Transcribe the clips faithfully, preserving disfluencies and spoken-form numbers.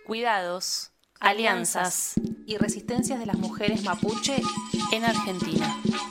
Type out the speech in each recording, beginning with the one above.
cuidados, alianzas y resistencias de las mujeres mapuche en Argentina.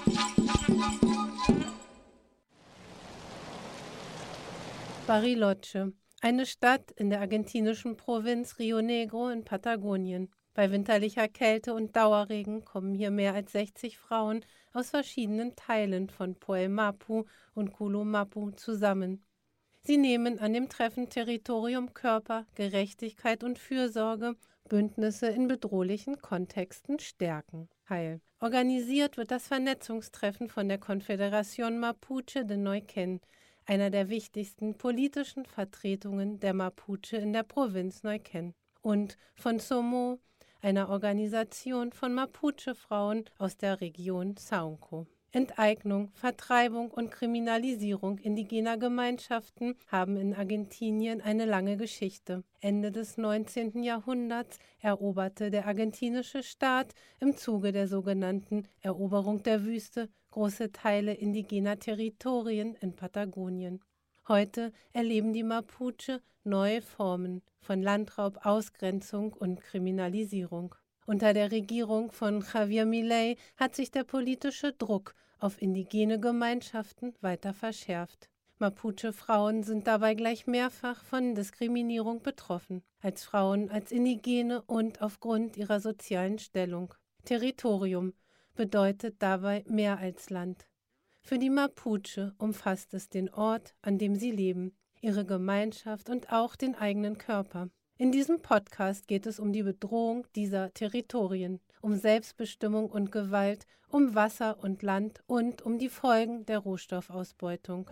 Bariloche, eine Stadt in der argentinischen Provinz Rio Negro in Patagonien. Bei winterlicher Kälte und Dauerregen kommen hier mehr als sechzig Frauen aus verschiedenen Teilen von Puelmapu und Culumapu zusammen. Sie nehmen an dem Treffen Territorium Körper, Gerechtigkeit und Fürsorge, Bündnisse in bedrohlichen Kontexten stärken teil. Organisiert wird das Vernetzungstreffen von der Confederación Mapuche de Neuquén, einer der wichtigsten politischen Vertretungen der Mapuche in der Provinz Neuquén, und von SOMO, einer Organisation von Mapuche-Frauen aus der Region Saunco. Enteignung, Vertreibung und Kriminalisierung indigener Gemeinschaften haben in Argentinien eine lange Geschichte. Ende des neunzehnten Jahrhunderts eroberte der argentinische Staat im Zuge der sogenannten Eroberung der Wüste große Teile indigener Territorien in Patagonien. Heute erleben die Mapuche neue Formen von Landraub, Ausgrenzung und Kriminalisierung. Unter der Regierung von Javier Milei hat sich der politische Druck auf indigene Gemeinschaften weiter verschärft. Mapuche-Frauen sind dabei gleich mehrfach von Diskriminierung betroffen, als Frauen, als Indigene und aufgrund ihrer sozialen Stellung. Territorium bedeutet dabei mehr als Land. Für die Mapuche umfasst es den Ort, an dem sie leben, ihre Gemeinschaft und auch den eigenen Körper. In diesem Podcast geht es um die Bedrohung dieser Territorien, um Selbstbestimmung und Gewalt, um Wasser und Land und um die Folgen der Rohstoffausbeutung.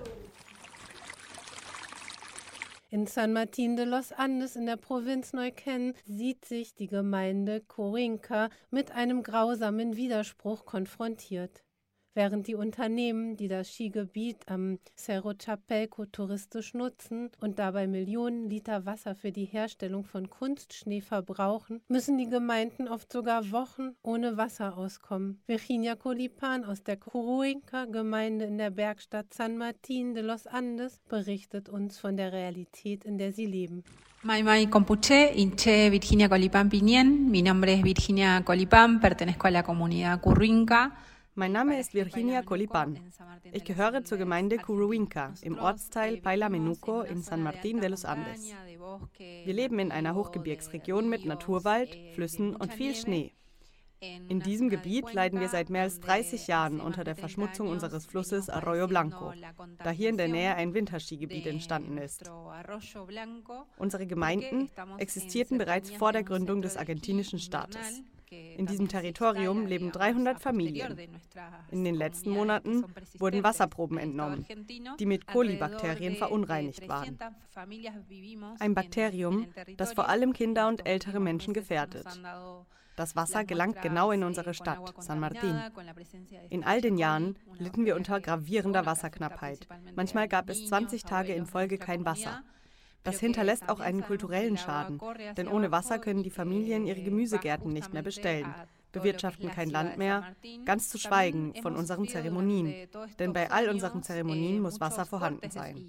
In San Martín de los Andes in der Provinz Neuquén sieht sich die Gemeinde Curinca mit einem grausamen Widerspruch konfrontiert. Während die Unternehmen, die das Skigebiet am Cerro Chapelco touristisch nutzen und dabei Millionen Liter Wasser für die Herstellung von Kunstschnee verbrauchen, müssen die Gemeinden oft sogar Wochen ohne Wasser auskommen. Virginia Colipan aus der Curinca-Gemeinde in der Bergstadt San Martín de los Andes berichtet uns von der Realität, in der sie leben. Maimai Compuche, Inche Virginia Colipan Piñén. Mi nombre es Virginia Colipan, pertenezco a la comunidad Curinca. Mein Name ist Virginia Colipan. Ich gehöre zur Gemeinde Curuinca im Ortsteil Paila Menuco in San Martín de los Andes. Wir leben in einer Hochgebirgsregion mit Naturwald, Flüssen und viel Schnee. In diesem Gebiet leiden wir seit mehr als dreißig Jahren unter der Verschmutzung unseres Flusses Arroyo Blanco, da hier in der Nähe ein Winterskigebiet entstanden ist. Unsere Gemeinden existierten bereits vor der Gründung des argentinischen Staates. In diesem Territorium leben dreihundert Familien. In den letzten Monaten wurden Wasserproben entnommen, die mit Kolibakterien verunreinigt waren. Ein Bakterium, das vor allem Kinder und ältere Menschen gefährdet. Das Wasser gelangt genau in unsere Stadt, San Martín. In all den Jahren litten wir unter gravierender Wasserknappheit. Manchmal gab es zwanzig Tage in Folge kein Wasser. Das hinterlässt auch einen kulturellen Schaden, denn ohne Wasser können die Familien ihre Gemüsegärten nicht mehr bestellen, bewirtschaften kein Land mehr, ganz zu schweigen von unseren Zeremonien, denn bei all unseren Zeremonien muss Wasser vorhanden sein.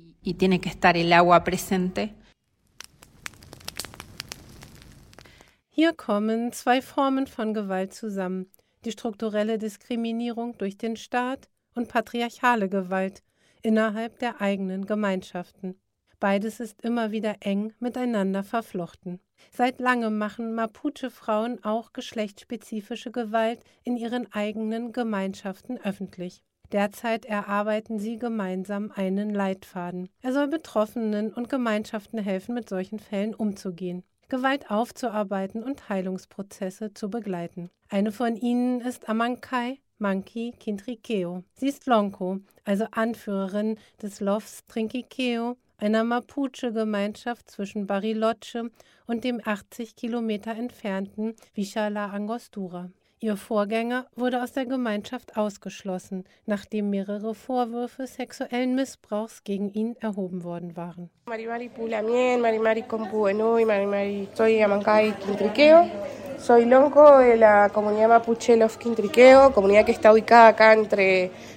Hier kommen zwei Formen von Gewalt zusammen, die strukturelle Diskriminierung durch den Staat und patriarchale Gewalt innerhalb der eigenen Gemeinschaften. Beides ist immer wieder eng miteinander verflochten. Seit langem machen Mapuche-Frauen auch geschlechtsspezifische Gewalt in ihren eigenen Gemeinschaften öffentlich. Derzeit erarbeiten sie gemeinsam einen Leitfaden. Er soll Betroffenen und Gemeinschaften helfen, mit solchen Fällen umzugehen, Gewalt aufzuarbeiten und Heilungsprozesse zu begleiten. Eine von ihnen ist Amancay Manqui Quintriqueo. Sie ist Lonco, also Anführerin des Lofs Trinquiqueo, einer Mapuche-Gemeinschaft zwischen Bariloche und dem achtzig Kilometer entfernten Villa La Angostura. Ihr Vorgänger wurde aus der Gemeinschaft ausgeschlossen, nachdem mehrere Vorwürfe sexuellen Missbrauchs gegen ihn erhoben worden waren. Marimari Pulamien, Marimari Compuenui, Marimari, soy Amancay Quintriqueo. Soy lonco de la comunidad mapuche Los Quintriqueo, comunidad que está ubicada acá entre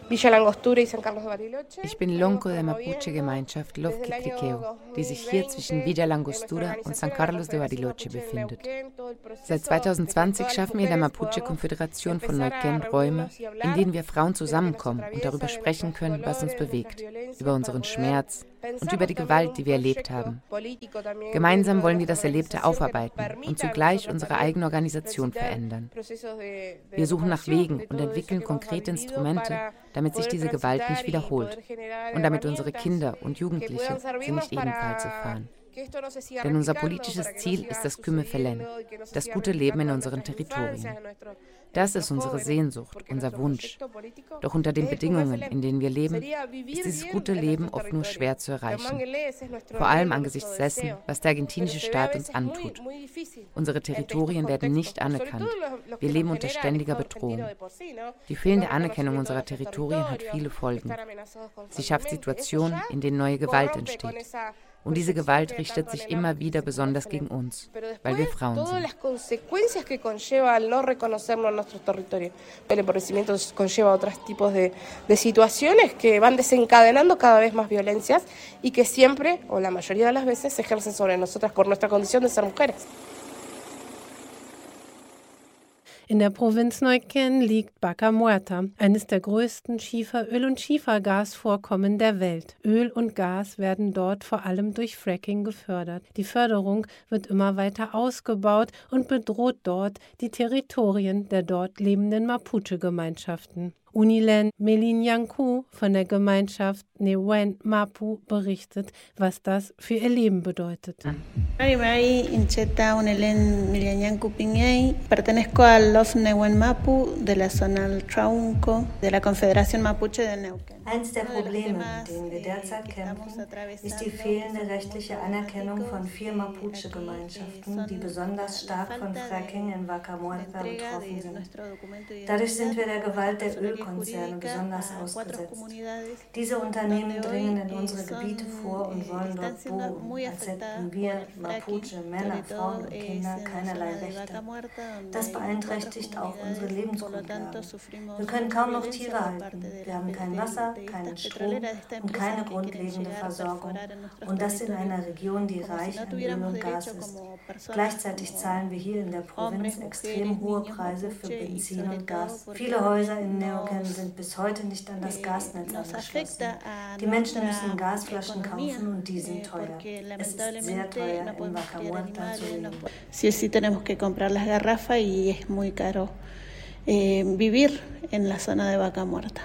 Villa Langostura y San Carlos de Bariloche. Ich bin Lonco der Mapuche-Gemeinschaft Lovquitriqueo, die sich hier zwischen Villa Langostura und San Carlos de Bariloche befindet. Seit zweitausendzwanzig schaffen wir in der Mapuche-Konföderation von Neuquén Räume, in denen wir Frauen zusammenkommen und darüber sprechen können, was uns bewegt, über unseren Schmerz und über die Gewalt, die wir erlebt haben. Gemeinsam wollen wir das Erlebte aufarbeiten und zugleich unsere eigene Organisation verändern. Wir suchen nach Wegen und entwickeln konkrete Instrumente, damit sich diese Gewalt nicht wiederholt und damit unsere Kinder und Jugendliche sie nicht ebenfalls erfahren. Denn unser politisches Ziel ist das Kümefelen, das gute Leben in unseren Territorien. Das ist unsere Sehnsucht, unser Wunsch. Doch unter den Bedingungen, in denen wir leben, ist dieses gute Leben oft nur schwer zu erreichen. Vor allem angesichts dessen, was der argentinische Staat uns antut. Unsere Territorien werden nicht anerkannt. Wir leben unter ständiger Bedrohung. Die fehlende Anerkennung unserer Territorien hat viele Folgen. Sie schafft Situationen, in denen neue Gewalt entsteht. Und diese Gewalt richtet sich immer wieder besonders gegen uns, weil wir Frauen sind. Nuestros territorios. El empobrecimiento conlleva otros tipos de, de situaciones que van desencadenando cada vez más violencias y que siempre, o la mayoría de las veces, se ejercen sobre nosotras por nuestra condición de ser mujeres. In der Provinz Neuquén liegt Vaca Muerta, eines der größten Schieferöl- und Schiefergasvorkommen der Welt. Öl und Gas werden dort vor allem durch Fracking gefördert. Die Förderung wird immer weiter ausgebaut und bedroht dort die Territorien der dort lebenden Mapuche-Gemeinschaften. Unilen Melinyanku von der Gemeinschaft Newen Mapu berichtet, was das für ihr Leben bedeutet. Marimari Incheta Unilen Melinyanku Piñey, pertenezco al Lof Newen Mapu de la zona del Traunco de la Confederación Mapuche de Neuquén. Eins der Probleme, mit denen wir derzeit kämpfen, ist die fehlende rechtliche Anerkennung von vier Mapuche-Gemeinschaften, die besonders stark von Fracking in Vaca Muerta betroffen sind. Dadurch sind wir der Gewalt der Ölkonzerne besonders ausgesetzt. Diese Unternehmen dringen in unsere Gebiete vor und wollen dort bohren, als hätten wir Mapuche, Männer, Frauen und Kinder keinerlei Rechte. Das beeinträchtigt auch unsere Lebensgrundlagen. Wir können kaum noch Tiere halten, wir haben kein Wasser, keinen Strom und keine grundlegende Versorgung. Und das in einer Region, die reich an Öl und Gas ist. Gleichzeitig zahlen wir hier in der Provinz extrem hohe Preise für Benzin und Gas. Viele Häuser in Neuquén sind bis heute nicht an das Gasnetz angeschlossen. Die Menschen müssen Gasflaschen kaufen und die sind teuer. Es ist sehr teuer, in Vaca Muerta zu leben. Sí, sí, tenemos que comprar las garrafas y es muy caro eh, vivir en la zona de Vaca Muerta.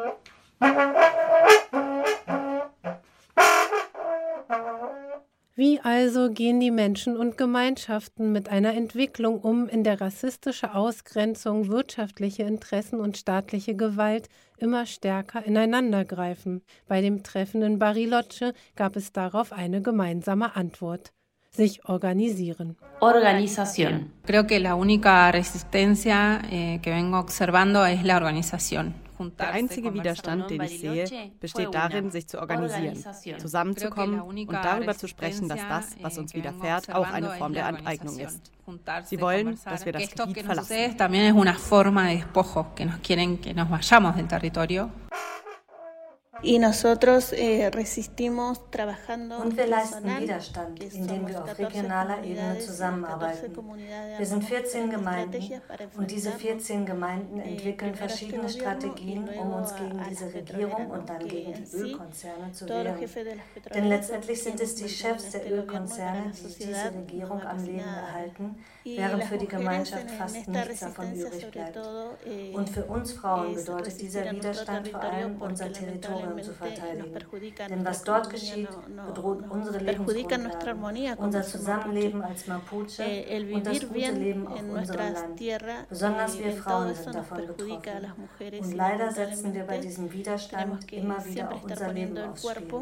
Wie also gehen die Menschen und Gemeinschaften mit einer Entwicklung um, in der rassistische Ausgrenzung, wirtschaftliche Interessen und staatliche Gewalt immer stärker ineinandergreifen? Bei dem Treffen in Bariloche gab es darauf eine gemeinsame Antwort: sich organisieren. Organización. Creo que la única resistencia eh, que vengo observando es la organización. Der einzige Widerstand, den ich sehe, besteht darin, sich zu organisieren, zusammenzukommen und darüber zu sprechen, dass das, was uns widerfährt, auch eine Form der Enteignung ist. Sie wollen, dass wir das Gebiet verlassen. También es una forma de despojo, que nos quieren que nos vayamos del territorio. Y nosotros eh, resistimos trabajando. Und wir leisten Widerstand, indem wir auf regionaler Ebene zusammenarbeiten. Wir sind vierzehn Gemeinden und diese vierzehn Gemeinden entwickeln verschiedene Strategien, um uns gegen diese Regierung und dann gegen die Ölkonzerne zu wehren. Denn letztendlich sind es die Chefs der Ölkonzerne, die diese Regierung am Leben erhalten, während für die Gemeinschaft fast nichts davon übrig bleibt. Und für uns Frauen bedeutet dieser Widerstand vor allem, unser Territorium zu verteidigen. Denn was dort geschieht, bedroht unsere Lebensgrundlagen, unser Zusammenleben als Mapuche und das gute Leben auf unserem Land. Besonders wir Frauen sind davon betroffen. Und leider setzen wir bei diesem Widerstand immer wieder auch unser Leben aufs Spiel.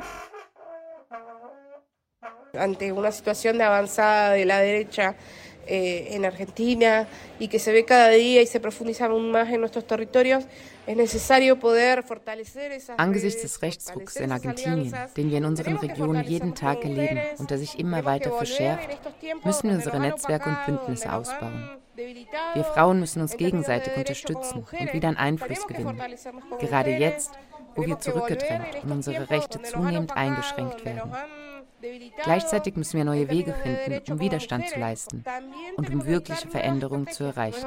Ante una situación de avanzada de la derecha eh, en Argentina y que se ve cada día y se profundiza aún más en nuestros territorios, es necesario poder fortalecer esas. Angesichts des Rechtsrucks in Argentinien, den wir in unseren Regionen jeden Tag erleben und der sich immer weiter verschärft, müssen wir unsere Netzwerke und Bündnisse ausbauen. Wir Frauen müssen uns gegenseitig unterstützen und wieder an Einfluss gewinnen. Gerade jetzt, wo wir zurückgedrängt und unsere Rechte zunehmend eingeschränkt werden. Gleichzeitig müssen wir neue Wege finden, um Widerstand zu leisten und um wirkliche Veränderungen zu erreichen.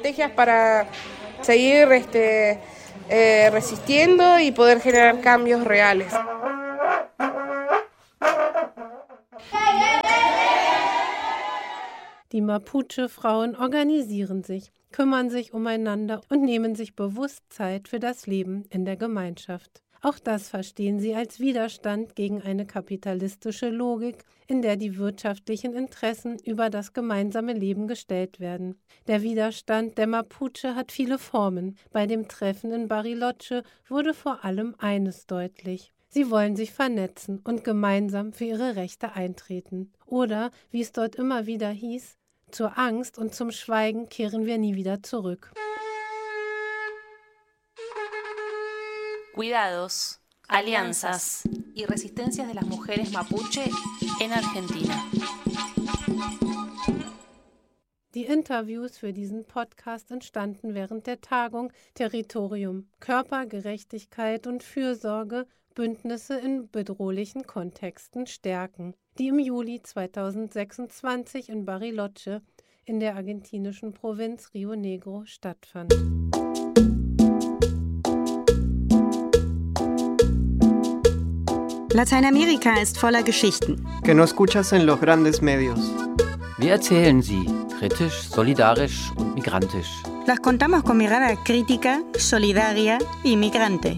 Die Mapuche-Frauen organisieren sich, kümmern sich umeinander und nehmen sich bewusst Zeit für das Leben in der Gemeinschaft. Auch das verstehen sie als Widerstand gegen eine kapitalistische Logik, in der die wirtschaftlichen Interessen über das gemeinsame Leben gestellt werden. Der Widerstand der Mapuche hat viele Formen. Bei dem Treffen in Bariloche wurde vor allem eines deutlich. Sie wollen sich vernetzen und gemeinsam für ihre Rechte eintreten. Oder, wie es dort immer wieder hieß, zur Angst und zum Schweigen kehren wir nie wieder zurück. Cuidados, alianzas y resistencias de las mujeres mapuche en Argentina. Die Interviews für diesen Podcast entstanden während der Tagung Territorium, Körpergerechtigkeit und Fürsorge, Bündnisse in bedrohlichen Kontexten stärken, die im Juli zweitausendsechsundzwanzig in Bariloche in der argentinischen Provinz Río Negro stattfand. Lateinamerika ist voller Geschichten. Que no escuchas en los grandes medios. Wir erzählen sie, kritisch, solidarisch und migrantisch. Las contamos con mirada crítica, solidaria y migrante.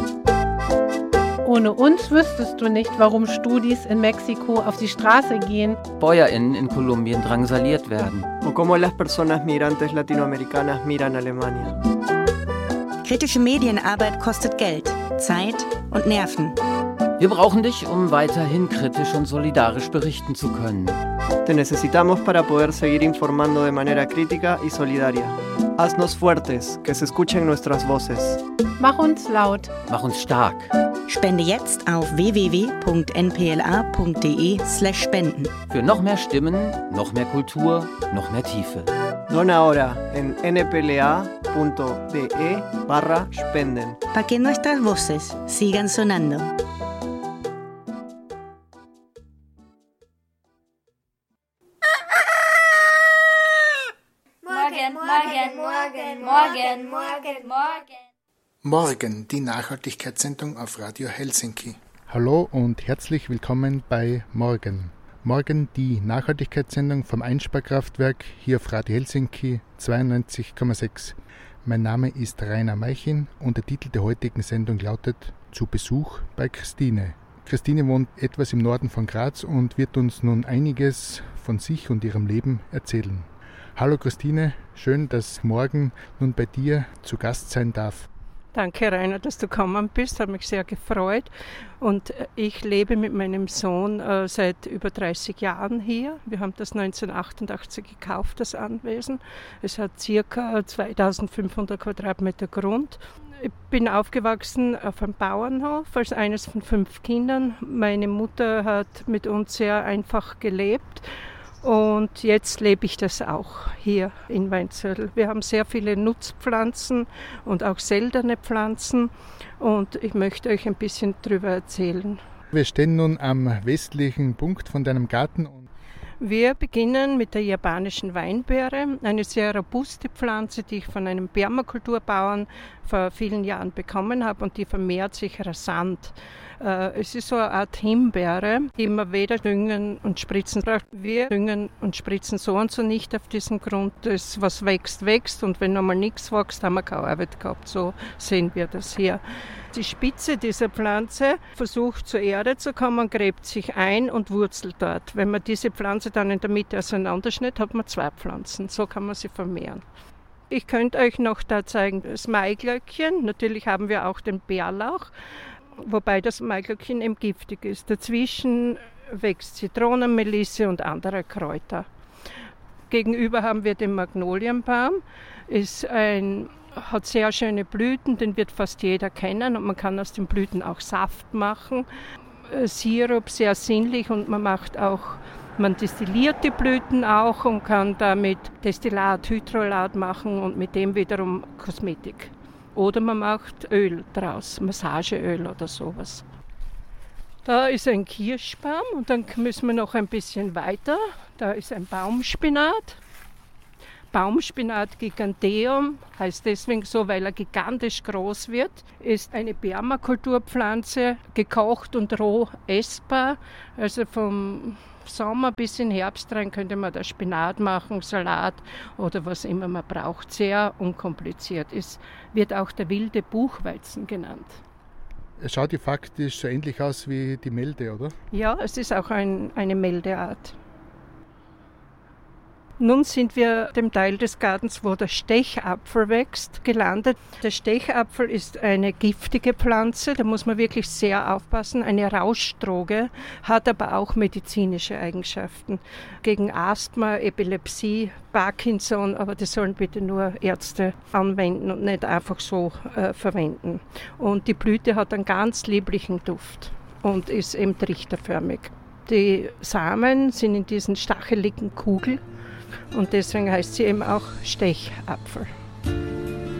Ohne uns wüsstest du nicht, warum Studis in Mexiko auf die Straße gehen, BäuerInnen in Kolumbien drangsaliert werden. O como las personas migrantes latinoamericanas miran Alemania. Kritische Medienarbeit kostet Geld, Zeit und Nerven. Wir brauchen dich, um weiterhin kritisch und solidarisch berichten zu können. Te necesitamos para poder seguir informando de manera crítica y solidaria. Haznos fuertes, que se escuchen nuestras voces. Mach uns laut. Mach uns stark. Spende jetzt auf w w w punkt n p l a punkt d e slash spenden. Für noch mehr Stimmen, noch mehr Kultur, noch mehr Tiefe. Dona ahora en n p l a punto d e barra spenden. Para que nuestras voces sigan sonando. Morgen, morgen, morgen, morgen, morgen, morgen. Morgen, die Nachhaltigkeitssendung auf Radio Helsinki. Hallo und herzlich willkommen bei Morgen. Morgen die Nachhaltigkeitssendung vom Einsparkraftwerk hier auf Radio Helsinki zweiundneunzig Komma sechs. Mein Name ist Rainer Meichin und der Titel der heutigen Sendung lautet Zu Besuch bei Christine. Christine wohnt etwas im Norden von Graz und wird uns nun einiges von sich und ihrem Leben erzählen. Hallo Christine, schön, dass morgen nun bei dir zu Gast sein darf. Danke Rainer, dass du gekommen bist, hat mich sehr gefreut. Und ich lebe mit meinem Sohn äh, seit über dreißig Jahren hier. Wir haben das neunzehnhundertachtundachtzig gekauft, das Anwesen. Es hat ca. zweitausendfünfhundert Quadratmeter Grund. Ich bin aufgewachsen auf einem Bauernhof als eines von fünf Kindern. Meine Mutter hat mit uns sehr einfach gelebt. Und jetzt lebe ich das auch hier in Weinzödel. Wir haben sehr viele Nutzpflanzen und auch seltene Pflanzen und ich möchte euch ein bisschen darüber erzählen. Wir stehen nun am westlichen Punkt von deinem Garten. Wir beginnen mit der japanischen Weinbeere, eine sehr robuste Pflanze, die ich von einem Permakulturbauern vor vielen Jahren bekommen habe und die vermehrt sich rasant. Es ist so eine Art Himbeere, die man weder düngen und spritzen braucht. Wir düngen und spritzen so und so nicht auf diesem Grund. Das, was wächst, wächst und wenn nochmal nichts wächst, haben wir keine Arbeit gehabt. So sehen wir das hier. Die Spitze dieser Pflanze versucht zur Erde zu kommen, gräbt sich ein und wurzelt dort. Wenn man diese Pflanze dann in der Mitte auseinanderschnitt, hat man zwei Pflanzen. So kann man sie vermehren. Ich könnte euch noch da zeigen, das Maiglöckchen. Natürlich haben wir auch den Bärlauch. Wobei das Maiglöckchen eben giftig ist. Dazwischen wächst Zitronenmelisse und andere Kräuter. Gegenüber haben wir den Magnolienbaum. Ist ein, hat sehr schöne Blüten, den wird fast jeder kennen und man kann aus den Blüten auch Saft machen. Sirup, sehr sinnlich und man macht auch Man destilliert die Blüten auch und kann damit Destillat, Hydrolat machen und mit dem wiederum Kosmetik. Oder man macht Öl draus, Massageöl oder sowas. Da ist ein Kirschbaum und dann müssen wir noch ein bisschen weiter. Da ist ein Baumspinat. Baumspinat giganteum, heißt deswegen so, weil er gigantisch groß wird, ist eine Permakulturpflanze, gekocht und roh essbar. Also vom Sommer bis in Herbst rein könnte man da Spinat machen, Salat oder was immer man braucht. Sehr unkompliziert ist. Wird auch der wilde Buchweizen genannt. Es schaut ja faktisch so ähnlich aus wie die Melde, oder? Ja, es ist auch ein, eine Meldeart. Nun sind wir dem Teil des Gartens, wo der Stechapfel wächst, gelandet. Der Stechapfel ist eine giftige Pflanze, da muss man wirklich sehr aufpassen. Eine Rauschdroge, hat aber auch medizinische Eigenschaften. Gegen Asthma, Epilepsie, Parkinson, aber das sollen bitte nur Ärzte anwenden und nicht einfach so äh, verwenden. Und die Blüte hat einen ganz lieblichen Duft und ist eben trichterförmig. Die Samen sind in diesen stacheligen Kugeln. Und deswegen heißt sie eben auch Stechapfel.